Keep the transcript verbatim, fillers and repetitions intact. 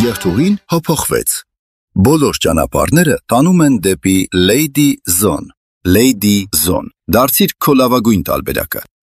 երթուղին հափոխվեց։ Բոլոր ճանապարհները տանում են դեպի Lady Zone։ Lady Zone։ Դարձիր քո լավագույն տարբերակը։